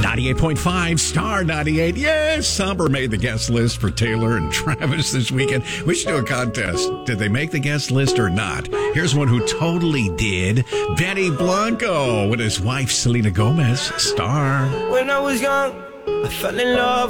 98.5 Star 98. Yes, Somber made the guest list for Taylor and Travis this weekend. We should do a contest. Did they make the guest list or not? Here's one who totally did. Benny Blanco with his wife Selena Gomez. Star. When I was young, I fell in love